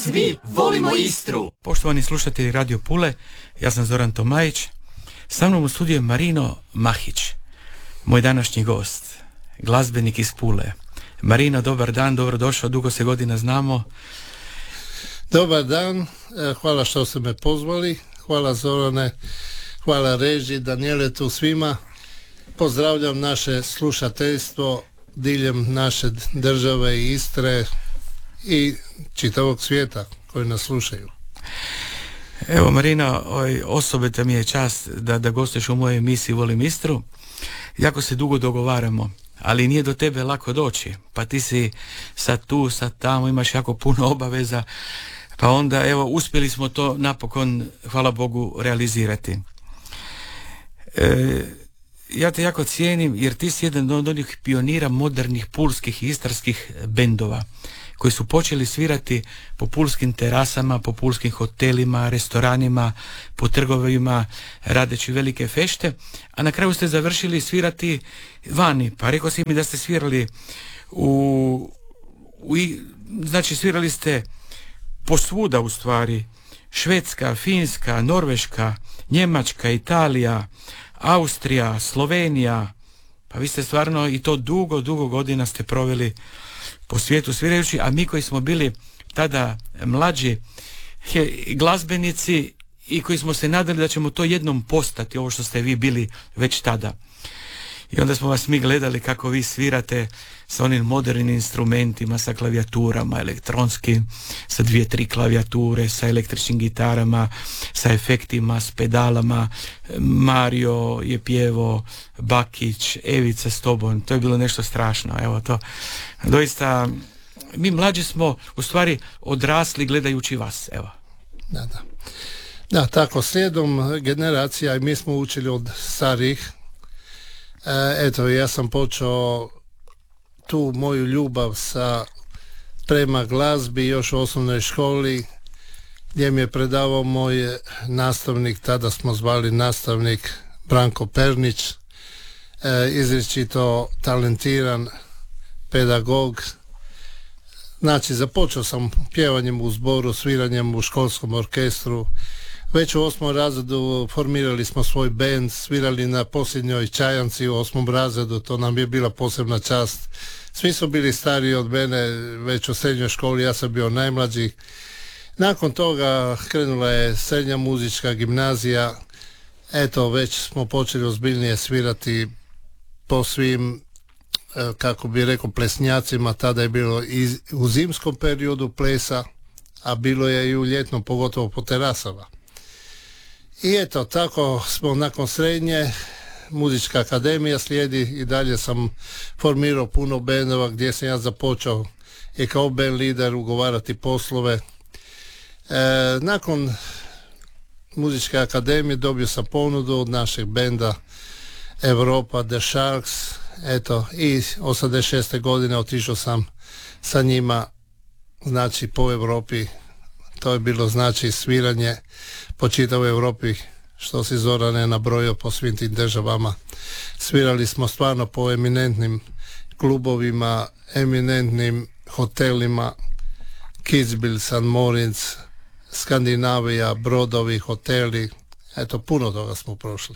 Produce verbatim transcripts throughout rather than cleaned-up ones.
Svi volimo Istru. Poštovani slušatelji Radio Pule, ja sam Zoran Tomajić. Sa mnom u studiju je Marino Mahić, moj današnji gost, glazbenik iz Pule. Marino, dobar dan, dobrodošao, dugo se godina znamo. Dobar dan, hvala što ste me pozvali, hvala Zorane, hvala režiji, Danijeletu, svima. Pozdravljam naše slušateljstvo diljem naše države i Istre i čitavog svijeta koji nas slušaju. Evo Marina, osobita mi je čast da, da gostuješ u mojoj emisiji Volim Istru. Jako se dugo dogovaramo, ali nije do tebe lako doći, pa ti si sad tu, sad tamo, imaš jako puno obaveza, pa onda evo uspjeli smo to napokon, hvala Bogu, realizirati. E, ja te jako cijenim jer ti si jedan od onih pionira modernih pulskih i istarskih bendova koji su počeli svirati po pulskim terasama, po pulskim hotelima, restoranima, po trgovima, radeći velike fešte, a na kraju ste završili svirati vani. Pa rekao si mi da ste svirali u, u znači svirali ste posvuda u stvari, Švedska, Finska, Norveška, Njemačka, Italija, Austrija, Slovenija, pa vi ste stvarno i to dugo, dugo godina ste proveli po svijetu svirajući, a mi koji smo bili tada mlađi he, glazbenici i koji smo se nadali da ćemo to jednom postati, ovo što ste vi bili već tada. I onda smo vas mi gledali kako vi svirate sa onim modernim instrumentima, sa klavijaturama, elektronskim, sa dvije, tri klavijature, sa električnim gitarama, sa efektima, s pedalama. Mario je pjevo, Bakić, Evica s tobom, to je bilo nešto strašno. Evo to, doista, mi mlađi smo u stvari odrasli gledajući vas, evo. Da, da. Da, tako, slijedom generacija i mi smo učili od starih. E, eto, ja sam počeo tu moju ljubav sa prema glazbi još u osnovnoj školi gdje mi je predavao moj nastavnik, tada smo zvali nastavnik Branko Pernić, e, izričito talentiran pedagog. Znači, započeo sam pjevanjem u zboru, sviranjem u školskom orkestru. Već u osmom razredu formirali smo svoj bend, svirali na posljednjoj čajanci u osmom razredu, to nam je bila posebna čast. Svi su bili stariji od mene, već u srednjoj školi, ja sam bio najmlađi. Nakon toga krenula je srednja muzička gimnazija, eto već smo počeli ozbiljnije svirati po svim, kako bi rekao, plesnjacima, tada je bilo i u zimskom periodu plesa, a bilo je i u ljetnom, pogotovo po terasama. I eto, tako smo nakon srednje, muzička akademija slijedi i dalje sam formirao puno bendova gdje sam ja započeo i kao band lider ugovarati poslove. E, nakon muzičke akademije dobio sam ponudu od našeg benda Europa, The Sharks, eto, i osamdeset šeste godine otišao sam sa njima, znači po Europi. To je bilo znači sviranje po čitavoj Europi, što si Zorane nabrojio po svim tim državama. Svirali smo stvarno po eminentnim klubovima, eminentnim hotelima, Kitzbühel, San Moritz, Skandinavija, brodovi, hoteli, eto puno toga smo prošli.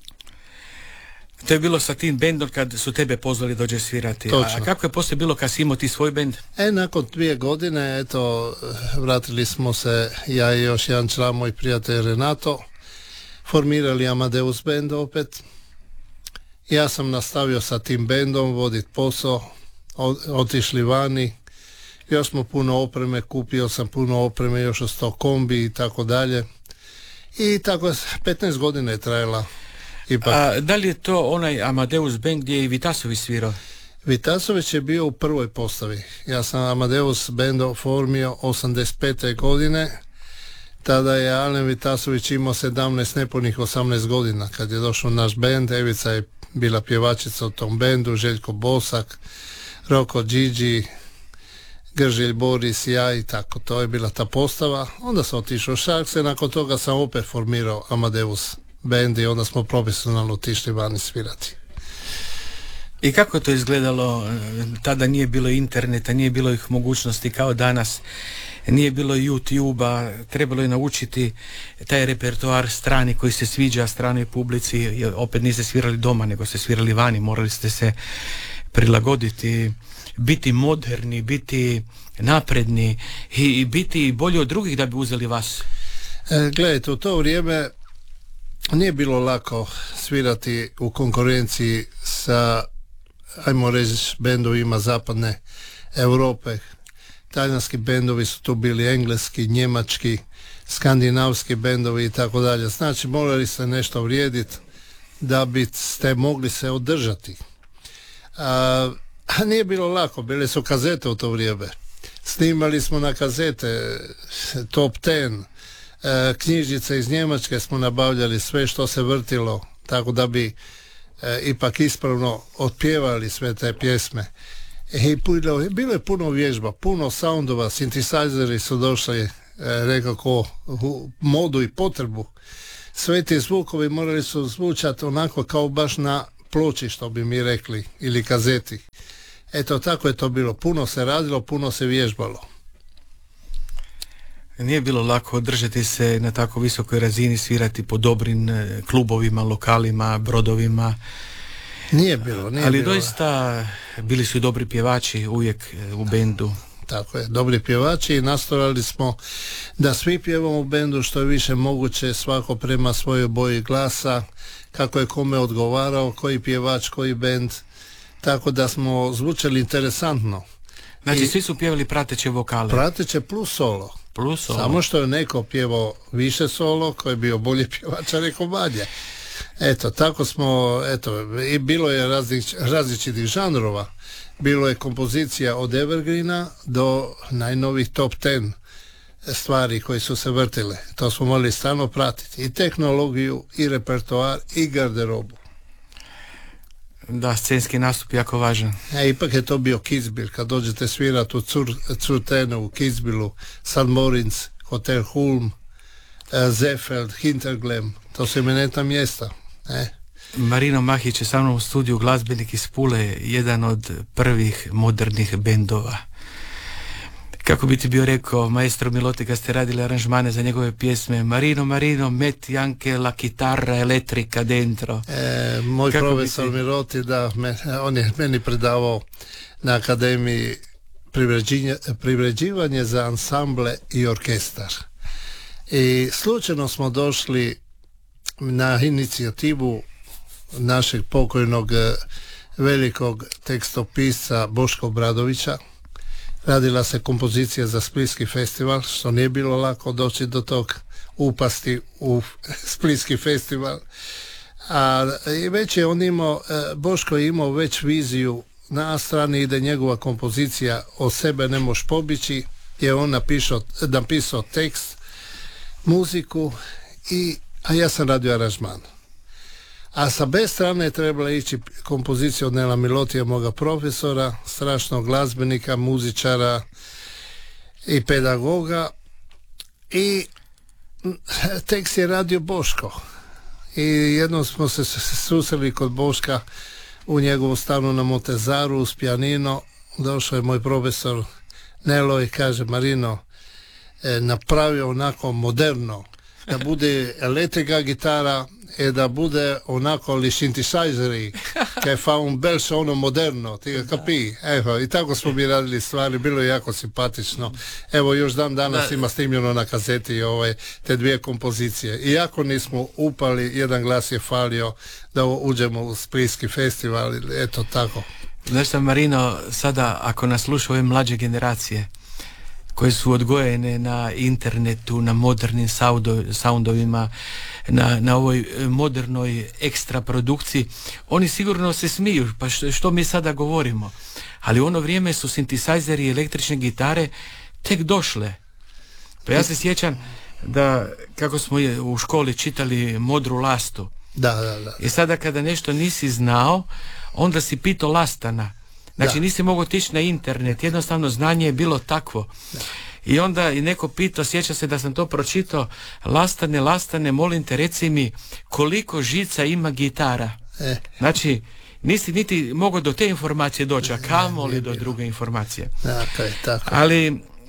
To je bilo sa tim bendom kad su tebe pozvali dođe svirati. Točno. A kako je poslije bilo kad si imao ti svoj bend? E, nakon dvije godine, eto, vratili smo se, ja i još jedan član, moj prijatelj Renato, formirali Amadeus band opet. Ja sam nastavio sa tim bendom voditi posao, otišli vani, još smo puno opreme, kupio sam puno opreme, još od sto kombi i tako dalje. I tako je, petnaest godina je trajala. Ipak. A da li je to onaj Amadeus band gdje je i Vitasović svirao? Vitasović je bio u prvoj postavi. Ja sam Amadeus band oformio osamdeset pete godine. Tada je Alen Vitasović imao sedamnaest, nepunih osamnaest godina. Kad je došao naš band, Evica je bila pjevačica u tom bendu, Željko Bosak, Roko Điđi, Grželj Boris, ja i tako. To je bila ta postava. Onda sam otišao u Sharks i nakon toga sam opet formirao Amadeus band i onda smo profesionalno otišli vani svirati. I kako to izgledalo? Tada nije bilo interneta, nije bilo ih mogućnosti kao danas. nije bilo YouTube-a, trebalo je naučiti taj repertoar strani koji se sviđa stranoj publici, jer opet niste svirali doma, nego ste svirali vani, morali ste se prilagoditi, biti moderni, biti napredni i, i biti bolji od drugih da bi uzeli vas. E, gledajte, u to vrijeme nije bilo lako svirati u konkurenciji sa, ajmo reći, bendovima zapadne Europe. Talijanski bendovi su tu bili, engleski, njemački, skandinavski bendovi i tako dalje. Znači, morali ste nešto vrijediti da biste mogli se održati. A, a nije bilo lako, bile su kazete u to vrijeme. Snimali smo na kazete top ten, e, knjižice iz Njemačke smo nabavljali, sve što se vrtilo, tako da bi e, ipak ispravno otpjevali sve te pjesme. I bilo, bilo je puno vježba, puno soundova, synthesizeri su došli e, nekako u modu i potrebu. Sve ti zvukovi morali su zvučati onako kao baš na ploči, što bi mi rekli, ili kazeti. Eto, tako je to bilo. Puno se radilo, puno se vježbalo. Nije bilo lako održati se na tako visokoj razini, svirati po dobrim klubovima, lokalima, brodovima. Nije bilo, nije Ali bilo. doista bili su i dobri pjevači uvijek u bendu. Tako je, dobri pjevači i nastojali smo da svi pjevamo u bendu što je više moguće, svako prema svojoj boji glasa, kako je kome odgovarao, koji pjevač, koji bend, tako da smo zvučali interesantno. Znači, I svi su pjevali prateće vokale. prateće plus solo. Plus solo. Samo što je neko pjevao više solo, koji je bio bolji pjevač, a neko manje. Eto, tako smo, eto, i bilo je različ, različitih žanrova. Bilo je kompozicija od evergreena do najnovih top ten stvari koje su se vrtile. To smo morali stalno pratiti. I tehnologiju, i repertoar, i garderobu. Da, scenski nastup jako važan. E, ipak je to bio Kitzbühel. Kad dođete svirati u Curtenu, u Kitzbühelu, San Moritz, Hotel Hulm, Zefeld, Hinterglemm, to su imenitna mjesta. E. Marino Mahić je sa mnom u studiju, glazbenik iz Pule, jedan od prvih modernih bendova. Kako bi ti bio rekao maestro Miloti kad ste radili aranžmane za njegove pjesme? Marino, Marino, metti anche la chitarra elettrica dentro. E, moj Kako profesor ti... Miloti, da, me, on je meni predavao na akademiji privređivanje za ansamble i orkestar. I slučajno smo došli na inicijativu našeg pokojnog velikog tekstopisca Boška Obradovića. Radila se kompozicija za Splitski festival, što nije bilo lako doći do tog, upasti u Splitski festival. A i već je on imao, Boško je imao već viziju, na strani ide njegova kompozicija Od sebe ne moš pobići, je on napisao, napisao tekst, muziku, i, a ja sam radio aranžman. A sa B strane je trebala ići kompozicija od Nela Milotija, moga profesora, strašnog glazbenika, muzičara i pedagoga, i tekst je radio Boško. I jednom smo se susreli kod Boška u njegovom stanu na Montezaru uz pijanino. Došao je moj profesor Nelo i kaže: Marino, eh, napravio onako moderno, da bude elektrika gitara e da bude onako li synthesizeri che fa un bel suono moderno, ti ga kapi. Evo, i tako smo mi radili stvari, bilo je jako simpatično. Evo, još dan danas da. Ima snimljeno na kazeti ovaj, te dvije kompozicije. Iako nismo upali, jedan glas je falio da uđemo u Splitski festival, eto tako. Znaš šta, Marino, sada ako nas sluša ove mlađe generacije koje su odgojene na internetu, na modernim soundovima, na, na ovoj modernoj ekstra produkciji, oni sigurno se smiju, pa što, što mi sada govorimo. Ali u ono vrijeme su synthesizeri i električne gitare tek došle. Pa ja se sjećam da kako smo u školi čitali Modru lastu. Da, da, da. I sada kada nešto nisi znao, onda si pitao Lastana. Znači, da. Nisi mogao otići na internet, jednostavno znanje je bilo takvo. Da. I onda i neko pitao, sjeća se da sam to pročitao: Lastane, Lastane, molim te reci mi koliko žica ima gitara. E. Znači, nisi niti mogao do te informacije doći, a kamoli do druge informacije. Tako je, tako. Ali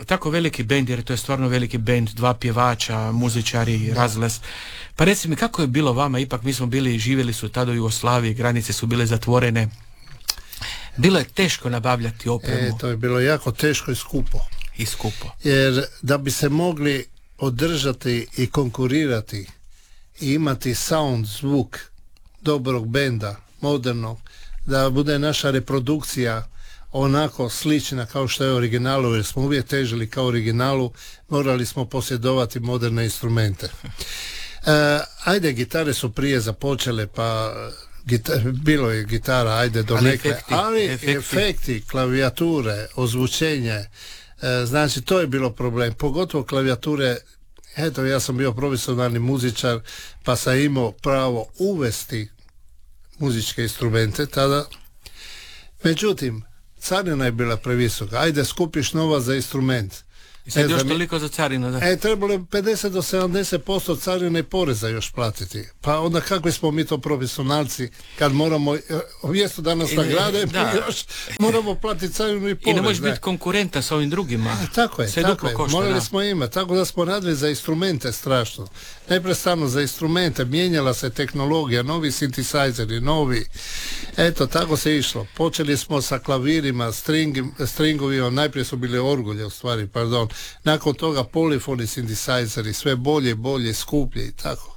tako veliki bend, jer to je stvarno veliki bend, dva pjevača, muzičari, razglas. Pa reci mi, kako je bilo vama? Ipak mi smo bili, živjeli su tada u Jugoslaviji, granice su bile zatvorene. Bilo je teško nabavljati opremu. E, to je bilo jako teško i skupo. I skupo. Jer da bi se mogli održati i konkurirati i imati sound, zvuk dobrog benda, modernog, da bude naša reprodukcija onako slična kao što je originalu, jer smo uvijek težili kao originalu, morali smo posjedovati moderne instrumente. E, ajde, gitare su prije započele, pa gita, bilo je gitara, ajde do ali neke, efekti, ali efekti. efekti, klavijature, ozvučenje, e, znači to je bilo problem, pogotovo klavijature. Eto, ja sam bio profesionalni muzičar, pa sam imao pravo uvesti muzičke instrumente tada. Međutim, carina je bila previsoka. Ajde, skupiš novac za instrument. I sad Ne još znam, toliko za carinu, da? E, trebalo je pedeset do sedamdeset posto carine i poreza još platiti. Pa onda kakvi smo mi to profesionalci kad moramo, umjesto da nas I- nagrade, da. mi još moramo platiti carinu i porez. I ne možeš ne. biti konkurentan sa ovim drugima. E, tako je, Sve tako duplo je. košta, Morali da. smo imati, tako da smo radili za instrumente strašno. Neprestano za instrumente, mijenjala se tehnologija, novi synthesizeri, novi. Eto, tako se išlo. Počeli smo sa klavirima, string, stringovima, najprije su bile orgulje u stvari, pardon. Nakon toga polifoni synthesizeri, sve bolje, bolje, skuplje i tako.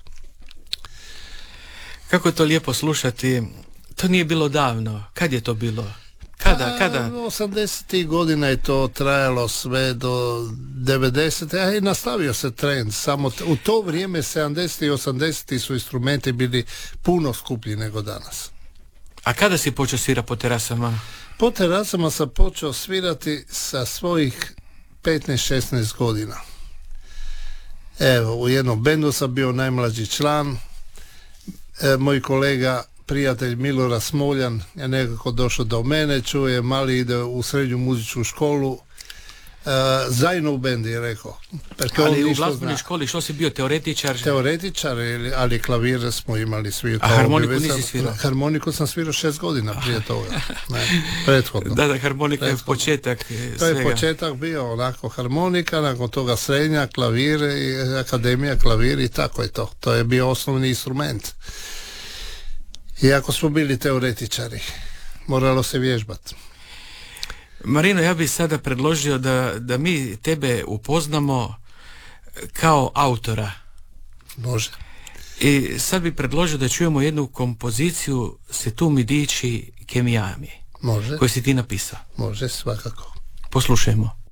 Kako je to lijepo slušati. To nije bilo davno. Kad je to bilo? Kada, A, kada? osamdesetih godina je to trajalo sve do devedesete, a i nastavio se trend. Samo t- u to vrijeme sedamdesetih i osamdesetih su instrumenti bili puno skuplji nego danas. A kada si počeo svirati po terasama? Po terasama sam počeo svirati sa svojih petnaest šesnaest godina. Evo, u jednom bendu sam bio najmlađi član. E, moj kolega, prijatelj Milorad Smoljan je nekako došao do mene, čuje, mali ide u srednju muzičku školu. E, Zajno u bend je rekao. Perché on Ali u ništa glazbenoj zna. školi što si bio, teoretičar? Teoretičar, ili- ali klavir smo imali svi. A harmoniku nisi svirao? Harmoniku sam svirao šest godina prije toga. Ne, prethodno. Da, da, harmonika je Prethodno. početak e, To je svega. početak bio onako harmonika, nakon toga srednja, klavir, i akademija, klavir i tako je to. To je bio osnovni instrument. Iako smo bili teoretičari, moralo se vježbati. Marino, ja bih sada predložio da, da mi tebe upoznamo kao autora. Može. I sad bih predložio da čujemo jednu kompoziciju Se tu mi dici che mi ami, Može, koju si ti napisao. može svakako. Poslušajmo.